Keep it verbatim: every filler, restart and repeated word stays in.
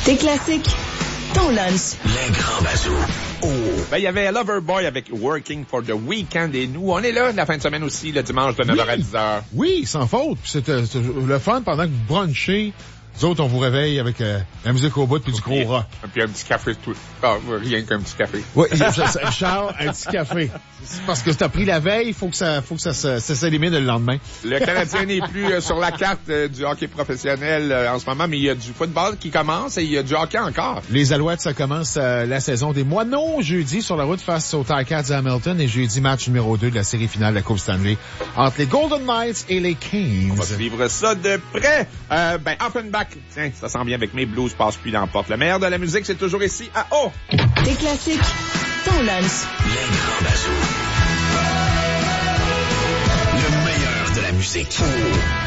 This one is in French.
Tes classiques, ton lunch. Les grands bazous. Oh. Ben, il y avait Loverboy avec Working for the Weekend et nous, on est là la fin de semaine aussi, le dimanche de neuf heures oui. à dix heures. Oui, sans faute. Puis c'était, c'était le fun pendant que vous brunchez. Nous autres, on vous réveille avec euh, la musique au bout puis du gros rock. Puis un petit café tout. Ah, rien qu'un petit café. Oui, Charles, un petit café. C'est parce que t'as pris la veille, il faut que ça, faut que ça, ça, ça s'élimine le lendemain. Le Canadien n'est plus euh, sur la carte euh, du hockey professionnel euh, en ce moment, mais il y a du football qui commence et il y a du hockey encore. Les Alouettes, ça commence euh, la saison des Moineaux jeudi sur la route face aux Ticats de Hamilton et jeudi match numéro deux de la série finale de la Coupe Stanley entre les Golden Knights et les Kings. On va suivre ça de près. Euh, ben, Offenbach, tiens, ça sent bien avec mes blues, passe plus dans la porte. Le meilleur de la musique, c'est toujours ici à O. Tes classiques, ton lunch. Les grands bazous. Le meilleur de la musique.